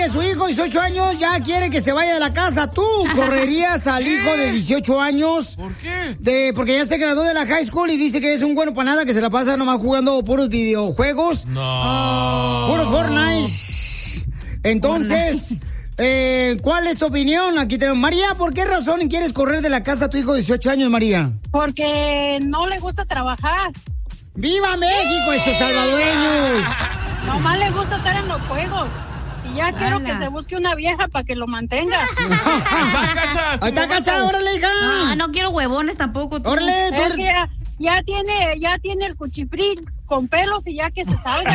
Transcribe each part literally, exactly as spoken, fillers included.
que su hijo de dieciocho años ya quiere que se vaya de la casa. ¿Tú correrías al hijo de dieciocho años? ¿Por qué? De, porque ya se graduó de la high school y dice que es un bueno para nada, que se la pasa nomás jugando puros videojuegos. No. Puro Fortnite. Entonces, Fortnite. Eh, ¿cuál es tu opinión? Aquí tenemos. María, ¿por qué razón quieres correr de la casa a tu hijo de dieciocho años, María? Porque no le gusta trabajar. ¡Viva México, esos salvadoreños! Nomás le gusta estar en los juegos. Y ya quiero que se busque una vieja para que lo mantenga. Ahí está, Cacha, órale, hija. No, no quiero huevones tampoco. Tú. Órale, tú. Es que ya, ya tiene, ya tiene el cuchifril con pelos y ya que se salga.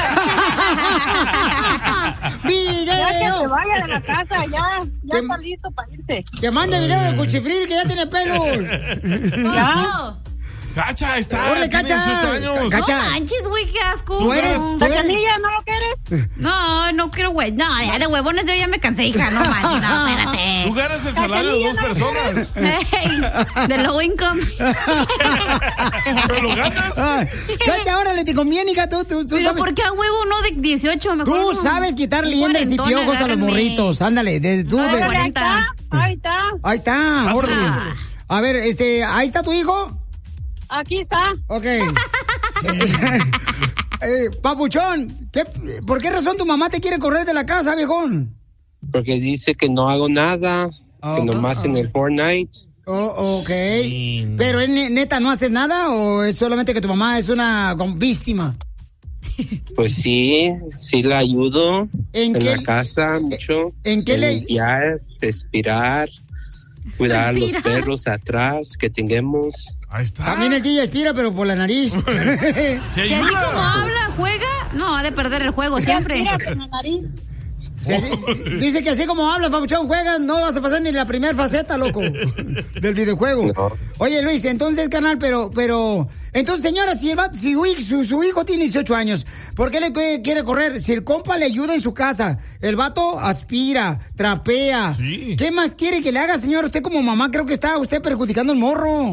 ¡Video! Ya que se vaya de la casa, ya, ya está listo para irse. Que mande video del cuchifril que ya tiene pelos. Ya. Cacha, está. ¡Órale, Cacha! Cacha. No manches, güey, qué asco. ¿Tú eres? ¿La canilla no lo quieres? No, no quiero güey. No, ya de huevones yo ya me cansé, hija. No manches, no, espérate. Tú ganas el salario de dos personas. Hey, de low income. ¿Pero lo ganas? Ah, Cacha, órale, te conviene, hija. Tú, tú, tú ¿Pero sabes. por qué a huevo uno de dieciocho? Mejor Tú no. sabes quitar liendres y piojos a los morritos. Ándale, de, tú de... Ahí está, ahí está. Ahí está, órale. Ah. A ver, este, ¿ahí está tu hijo? Aquí está. Ok. eh, Papuchón, ¿qué, ¿por qué razón tu mamá te quiere correr de la casa, viejón? Porque dice que no hago nada, oh, que nomás oh. en el Fortnite. Oh, ok. Sí. ¿Pero ¿es neta no haces nada o es solamente que tu mamá es una víctima? Pues sí, sí la ayudo en, en qué, la casa mucho. ¿En qué en le...? Limpiar, respirar, cuidar Respira. los perros atrás que tengamos. Ahí está. También el tío expira, pero por la nariz. ¿Sí, y así como habla, juega, no, ha de perder el juego siempre. Mira, con la nariz. Sí, sí. Dice que así como hablas, Papuchón, juegas, no vas a pasar ni la primera faceta, loco, del videojuego. No. Oye, Luis, entonces, canal, pero, pero, entonces, señora, si, el vato, si su, su hijo tiene dieciocho años, ¿por qué le quiere correr? Si el compa le ayuda en su casa, el vato aspira, trapea. Sí. ¿Qué más quiere que le haga, señor? Usted como mamá creo que está usted perjudicando el morro.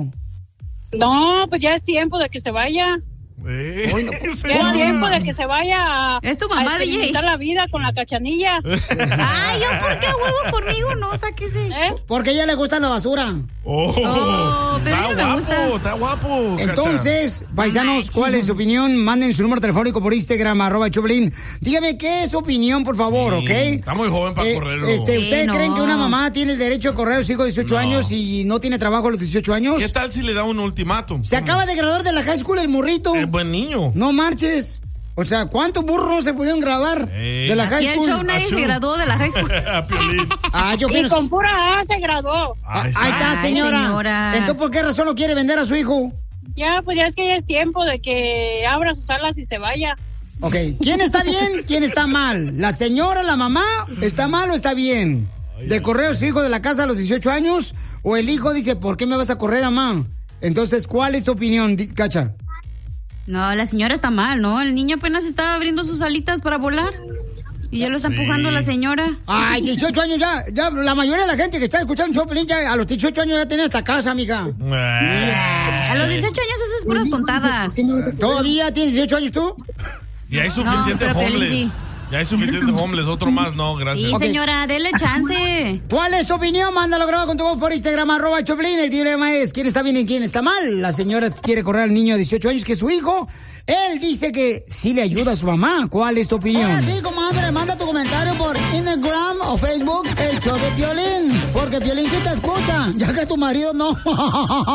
No, pues ya es tiempo de que se vaya. Eh, Oye, no, Ya es tiempo de que se vaya a, es tu mamá, a experimentar D J. la vida con la Cachanilla. Ay, ¿yo por qué huevo conmigo? No, sáquese. ¿Eh? Porque a ella le gusta la basura. Oh, Oh, pero está a mí no me guapo, gusta. está guapo. Cacha. Entonces, paisanos, ¿cuál es su opinión? Manden su número telefónico por Instagram, arroba Choplin. Dígame qué es su opinión, por favor, Sí, ¿ok? está muy joven para Eh, correrlo. Este, Sí, ¿Ustedes no. creen que una mamá tiene el derecho a correr a su hijo de dieciocho No. años y no tiene trabajo a los dieciocho años? ¿Qué tal si le da un ultimátum? Se acaba de graduar de la high school el morrito. Es buen niño. No marches. O sea, ¿cuántos burros no se pudieron graduar Ey. de la Y high el school? show nadie Achú. se graduó de la high school. A Piolín. Ah, yo Y pienso... con pura A se graduó. Ah, Ahí está. ahí está, Ay, señora. señora. Entonces, ¿por qué razón lo quiere vender a su hijo? Ya, pues ya es que ya es tiempo de que abra sus alas y se vaya. Ok, ¿quién está bien? ¿Quién está mal? ¿La señora, la mamá? ¿Está mal o está bien? ¿De correr a su hijo de la casa a los dieciocho años? ¿O el hijo dice, ¿por qué me vas a correr, mamá? Entonces, ¿cuál es tu opinión, Di- Cacha? No, la señora está mal, ¿no? El niño apenas estaba abriendo sus alitas para volar. Y ya lo está Sí. empujando la señora. Ay, dieciocho años ya, ya, la mayoría de la gente que está escuchando Choplin ya a los dieciocho años ya tiene esta casa, amiga. Eh, A los dieciocho años haces puras tontadas. ¿Todavía tienes dieciocho años tú? Y hay suficiente No, pero Piolín homeless. sí. Ya hay suficiente homeless. Otro más, no, gracias. Sí, Ok. señora, dele chance. ¿Cuál es tu opinión? Mándalo grabado con tu voz por Instagram, arroba Choplin. El dilema es, ¿quién está bien y quién está mal? La señora quiere correr al niño de dieciocho años, que es su hijo. Él dice que sí le ayuda a su mamá. ¿Cuál es tu opinión? Ahora sí, comadre, manda tu comentario por Instagram o Facebook, el show de Piolín. Porque Piolín sí te escucha, ya que tu marido no.